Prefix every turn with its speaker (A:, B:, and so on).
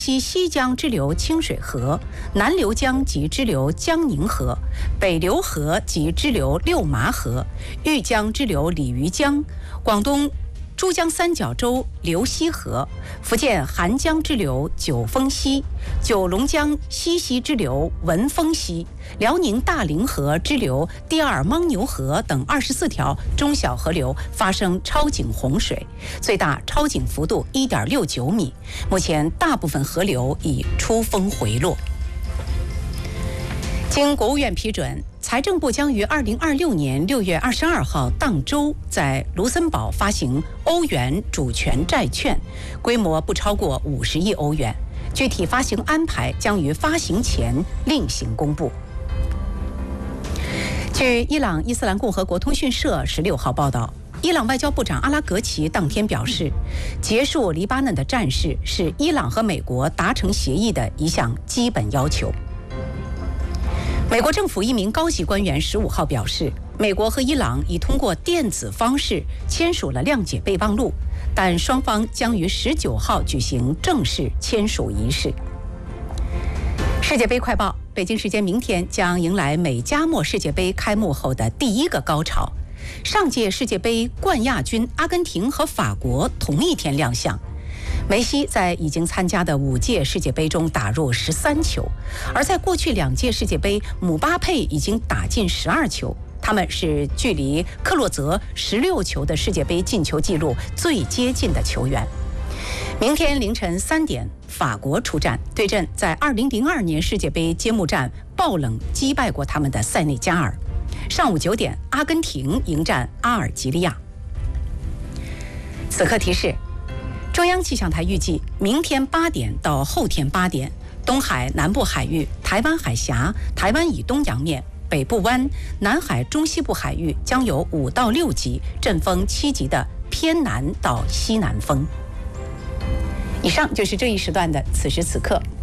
A: 西西江支流清水河，南流江及支流江宁河，北流河及支流六麻河，豫江支流鲤鱼江，广东珠江三角洲流溪河，福建韩江支流九峰溪，九龙江西溪支流文峰溪，辽宁大凌河支流第二牻牛河等24条中小河流发生超警洪水，最大超警幅度1.69米。目前大部分河流已出峰回落。经国务院批准，财政部将于2026年6月22号当周在卢森堡发行欧元主权债券，规模不超过50亿欧元。具体发行安排将于发行前另行公布。据伊朗伊斯兰共和国通讯社16号报道，伊朗外交部长阿拉格齐当天表示，结束黎巴嫩的战事是伊朗和美国达成协议的一项基本要求。美国政府一名高级官员15号表示，美国和伊朗已通过电子方式签署了谅解备忘录，但双方将于19号举行正式签署仪式。世界杯快报：北京时间明天将迎来美加墨世界杯开幕后的第一个高潮。上届世界杯冠亚军阿根廷和法国同一天亮相。梅西在已经参加的5届世界杯中打入13球，而在过去2届世界杯，姆巴佩已经打进12球，他们是距离克洛泽16球的世界杯进球纪录最接近的球员。明天凌晨3点，法国出战，对阵在2002年世界杯揭幕战爆冷击败过他们的塞内加尔。上午9点，阿根廷迎战阿尔及利亚。此刻提示：中央气象台预计，明天8点到后天8点，东海南部海域、台湾海峡、台湾以东洋面、北部湾、南海中西部海域将有5到6级，阵风7级的偏南到西南风。以上就是这一时段的此时此刻。